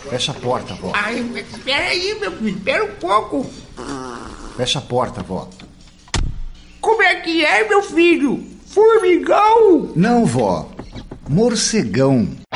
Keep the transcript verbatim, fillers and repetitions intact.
Fecha a porta, vó. Ai, espera aí, meu filho, espera um pouco. Fecha a porta, vó. Como é que é, meu filho? Formigão? Não, vó. Morcegão.